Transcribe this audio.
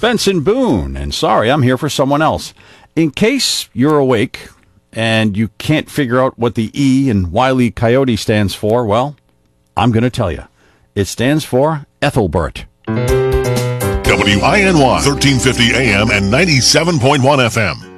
Benson Boone, and sorry, I'm here for someone else. In case you're awake and you can't figure out what the E in Wile E. Coyote stands for, well, I'm going to tell you. It stands for Ethelbert. WINY 1350 AM and 97.1 FM.